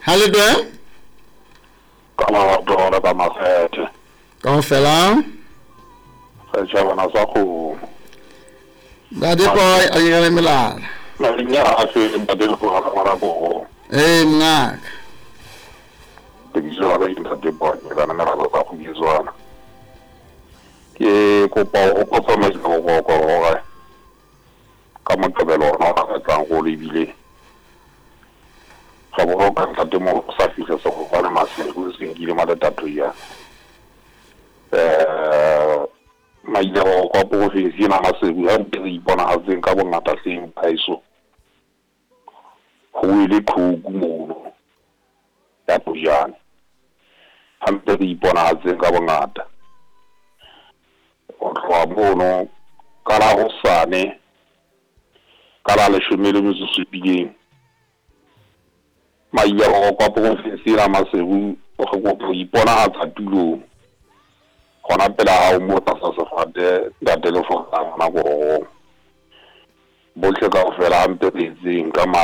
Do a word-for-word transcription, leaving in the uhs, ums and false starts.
Ha le teng? Ka maoto ka makgethe. Kaofela. Re tjhabana sa go. Ba di boy a yele melala. Na nya a se ba de go ha mara go. Eh ngaka. Dijo ba ita de boy ga na ra ba go yizwana. Ke ko pa o ko fa me go go go ga. Ka mo tebelo na ka tla go le bile. Ga bo ka tla de mo sa fisa so go ba ma se go se ngile ma da to ya. Eh mailo kwa po se sina ma se bu ha ke ipona a tsen ka bongata seng paiso. Go ile khuku mo ya pujana. Hampe ke ipona a tsen ka bongata. O tloa mono ka la hosane ka la leshome le metso e supileng. Mailo kwa po se sina ma se bu go ipona a tsa tulong. Gona pela ha o mo tsa sa fate da telefone na go bohle ka fela ampe petseng ka